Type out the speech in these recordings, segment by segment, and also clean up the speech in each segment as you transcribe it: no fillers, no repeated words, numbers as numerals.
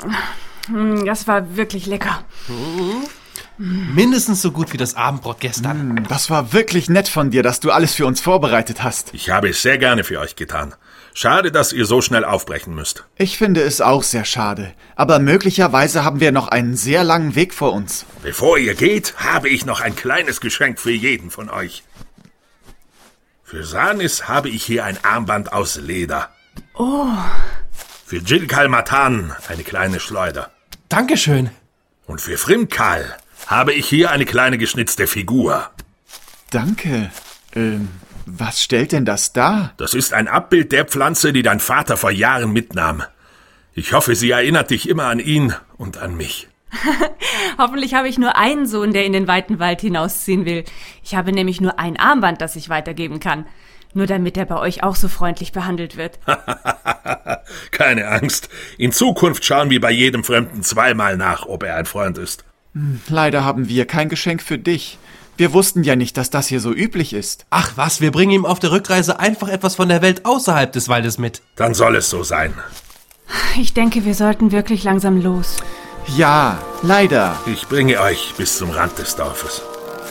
Das war wirklich lecker. Mindestens so gut wie das Abendbrot gestern. Das war wirklich nett von dir, dass du alles für uns vorbereitet hast. Ich habe es sehr gerne für euch getan. Schade, dass ihr so schnell aufbrechen müsst. Ich finde es auch sehr schade. Aber möglicherweise haben wir noch einen sehr langen Weg vor uns. Bevor ihr geht, habe ich noch ein kleines Geschenk für jeden von euch. Für Sanis habe ich hier ein Armband aus Leder. Oh. Für Jilkal Matan eine kleine Schleuder. Dankeschön. Und für Frimkal habe ich hier eine kleine geschnitzte Figur. Danke. Was stellt denn das dar? Das ist ein Abbild der Pflanze, die dein Vater vor Jahren mitnahm. Ich hoffe, sie erinnert dich immer an ihn und an mich. Hoffentlich habe ich nur einen Sohn, der in den weiten Wald hinausziehen will. Ich habe nämlich nur ein Armband, das ich weitergeben kann. Nur damit er bei euch auch so freundlich behandelt wird. Keine Angst. In Zukunft schauen wir bei jedem Fremden zweimal nach, ob er ein Freund ist. Leider haben wir kein Geschenk für dich. Wir wussten ja nicht, dass das hier so üblich ist. Ach was, wir bringen ihm auf der Rückreise einfach etwas von der Welt außerhalb des Waldes mit. Dann soll es so sein. Ich denke, wir sollten wirklich langsam los. Ja, leider. Ich bringe euch bis zum Rand des Dorfes.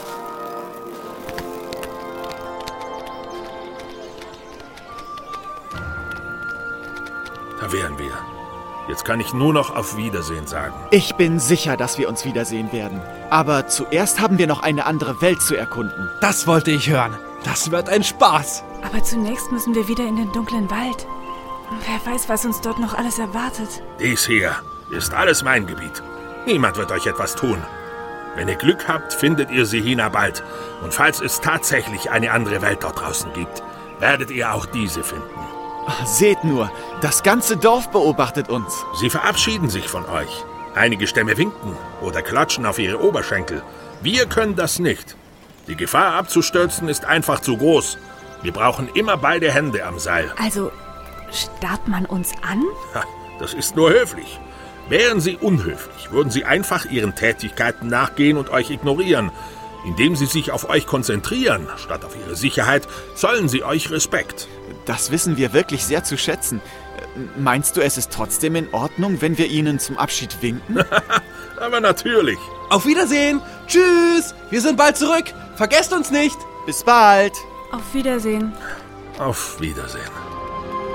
Da wären wir. Jetzt kann ich nur noch auf Wiedersehen sagen. Ich bin sicher, dass wir uns wiedersehen werden. Aber zuerst haben wir noch eine andere Welt zu erkunden. Das wollte ich hören. Das wird ein Spaß. Aber zunächst müssen wir wieder in den dunklen Wald. Wer weiß, was uns dort noch alles erwartet. Dies hier ist alles mein Gebiet. Niemand wird euch etwas tun. Wenn ihr Glück habt, findet ihr Sihina bald. Und falls es tatsächlich eine andere Welt dort draußen gibt, werdet ihr auch diese finden. Seht nur, das ganze Dorf beobachtet uns. Sie verabschieden sich von euch. Einige Stämme winken oder klatschen auf ihre Oberschenkel. Wir können das nicht. Die Gefahr abzustürzen ist einfach zu groß. Wir brauchen immer beide Hände am Seil. Also, starrt man uns an? Ha, das ist nur höflich. Wären sie unhöflich, würden sie einfach ihren Tätigkeiten nachgehen und euch ignorieren. Indem sie sich auf euch konzentrieren, statt auf ihre Sicherheit, zollen sie euch Respekt. Das wissen wir wirklich sehr zu schätzen. Meinst du, es ist trotzdem in Ordnung, wenn wir ihnen zum Abschied winken? Aber natürlich. Auf Wiedersehen. Tschüss. Wir sind bald zurück. Vergesst uns nicht. Bis bald. Auf Wiedersehen. Auf Wiedersehen.